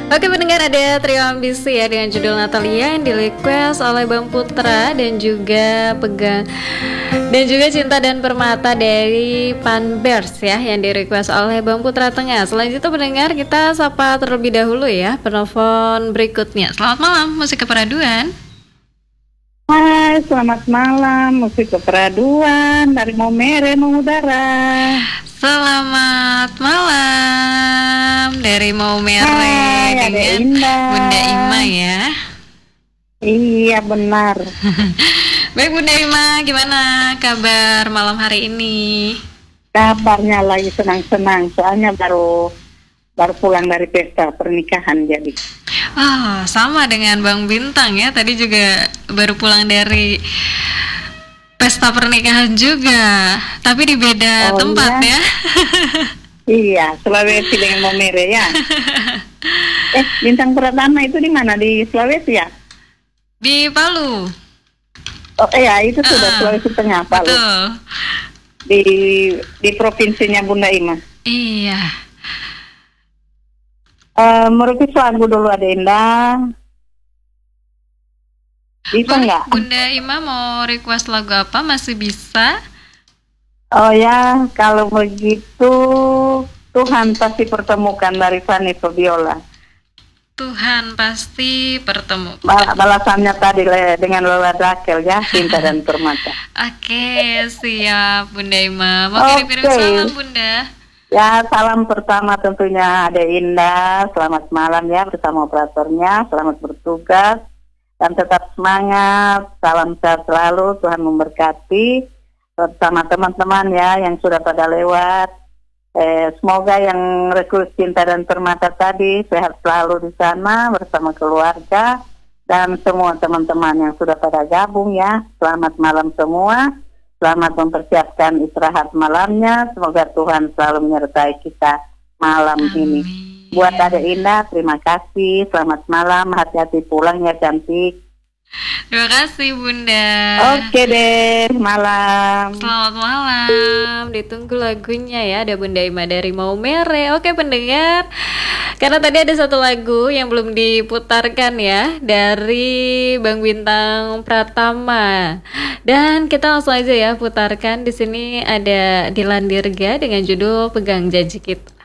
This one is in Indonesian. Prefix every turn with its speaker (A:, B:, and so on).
A: Oke pendengar, ada trio ambisi ya dengan judul Natalia yang di request oleh Bang Putra, dan juga pegang dan juga Cinta dan Permata dari Panbers ya yang di request oleh Bang Putra Tengah. Selanjutnya pendengar, kita sapa terlebih dahulu ya penelpon berikutnya. Selamat malam, musik keperaduan.
B: Hai, selamat malam. Musik keperaduan dari Maumere mengudara.
A: Selamat malam dari Maumere dengan Bunda Ima ya.
B: Iya benar.
A: Baik Bunda Ima, gimana kabar malam hari ini?
B: Kabarnya lagi senang-senang, soalnya baru pulang dari pesta pernikahan jadi.
A: Sama dengan Bang Bintang ya, tadi juga baru pulang dari pesta pernikahan juga, tapi di beda tempat ya.
B: Iya, Sulawesi dengan Maumere ya. Bintang Pratama itu di mana? Di Sulawesi ya?
A: Di Palu.
B: Oh iya, itu sudah Sulawesi Tengah, Palu.
A: Betul.
B: Di provinsinya Bunda Ima.
A: Iya.
B: Merukis lagu dulu ada Indah. Bisa nggak?
A: Bunda Ima mau request lagu apa? Masih bisa?
B: Oh ya, kalau begitu Tuhan pasti pertemukan dari Fanny Fabiola.
A: Tuhan pasti pertemukan.
B: Balasannya tadi dengan Lola Dakel ya, Cinta dan Permata.
A: Oke, siap Bunda Ima. Mau kirim-kirim salam Bunda?
B: Ya, salam pertama tentunya ada Indah. Selamat malam ya bersama operatornya. Selamat bertugas dan tetap semangat. Salam sehat selalu, Tuhan memberkati bersama teman-teman ya yang sudah pada lewat. Semoga yang rekrut Cinta dan Permata tadi sehat selalu di sana bersama keluarga dan semua teman-teman yang sudah pada gabung ya. Selamat malam semua. Selamat mempersiapkan istirahat malamnya. Semoga Tuhan selalu menyertai kita malam ini. Buat Ada Indah, terima kasih. Selamat malam, hati-hati pulang ya cantik.
A: Terima kasih Bunda.
B: Oke deh, malam.
A: Selamat malam. Ditunggu lagunya ya, ada Bunda Ima dari Maumere. Oke pendengar, karena tadi ada satu lagu yang belum diputarkan ya, dari Bang Bintang Pratama. Dan kita langsung aja ya putarkan. Di sini ada Dilan Dirga dengan judul Pegang Janji Kita.